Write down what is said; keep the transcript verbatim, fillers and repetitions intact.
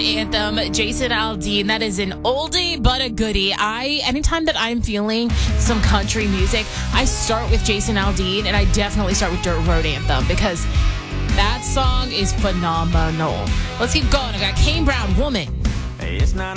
anthem, Jason Aldean. That is an oldie but a goodie. I anytime that I'm feeling some country music, I start with Jason Aldean, and I definitely start with Dirt Road Anthem because that song is phenomenal. Let's keep going. I got Kane Brown, Woman. It's not